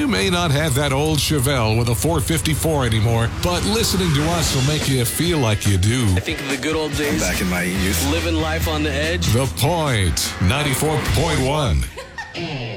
may not have that old Chevelle with a 454 anymore, but listening to us will make you feel like you do. I think of the good old days. Back in my youth. Living life on the edge. The Point, 94.1.